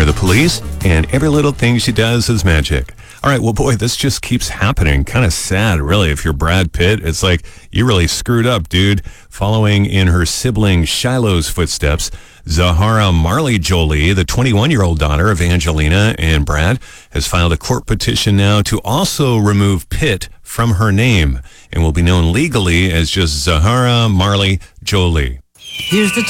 of the police, and every little thing she does is magic. All right, well, boy, this just keeps happening. Kind of sad, really, if you're Brad Pitt. It's like, you really screwed up, dude. Following in her sibling Shiloh's footsteps, Zahara Marley Jolie, the 21-year-old daughter of Angelina and Brad, has filed a court petition now to also remove Pitt from her name and will be known legally as just Zahara Marley Jolie. Here's the